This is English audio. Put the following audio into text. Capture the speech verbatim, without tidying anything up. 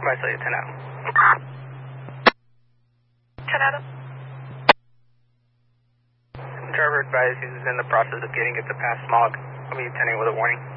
Commercial ten Adam. ten Adam. Driver advised he's in the process of getting it to pass smog. I'll be attending with a warning.